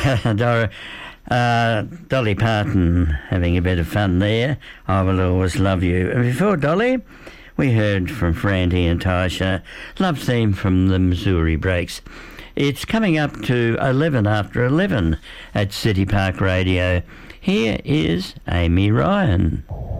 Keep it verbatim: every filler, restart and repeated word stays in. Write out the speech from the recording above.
Dor- uh, Dolly Parton having a bit of fun there. I Will Always Love You. And before Dolly, we heard from Franti and Taisha, Love Theme from the Missouri Breaks. It's coming up to eleven after eleven at City Park Radio. Here is Amy Ryan.